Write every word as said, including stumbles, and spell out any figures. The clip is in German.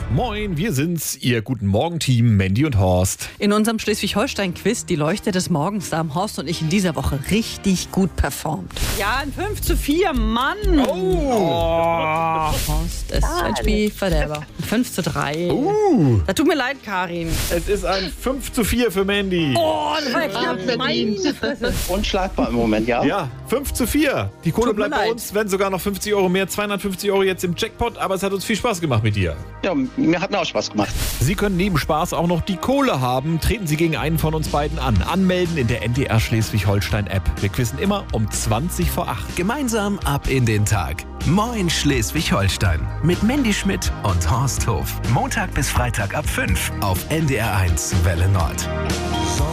Moin, wir sind's, Ihr Guten Morgen-Team, Mandy und Horst. In unserem Schleswig-Holstein-Quiz, die Leuchte des Morgens, da haben Horst und ich in dieser Woche richtig gut performt. Ja, ein fünf zu vier, Mann. Oh! Horst ist ein Spielverderber. fünf zu drei. Uh, Da tut mir leid, Karin. es ist ein fünf zu vier für Mandy. Oh, das war ja knapp. Meine Fresse. Unschlagbar im Moment, ja? Ja, fünf zu vier. Die Kohle Tut mir bleibt bei leid. uns, werden sogar noch fünfzig Euro mehr, zweihundertfünfzig Euro jetzt im Jackpot, aber es hat uns viel Spaß gemacht mit dir. Ja, mir hat mir auch Spaß gemacht. Sie können neben Spaß auch noch die Kohle haben. Treten Sie gegen einen von uns beiden an. Anmelden in der N D R Schleswig-Holstein-App. Wir quizzen immer um zwanzig vor acht. Gemeinsam ab in den Tag. Moin Schleswig-Holstein. Mit Mandy Schmidt und Horst Hof. Montag bis Freitag ab fünf auf N D R eins Welle Nord.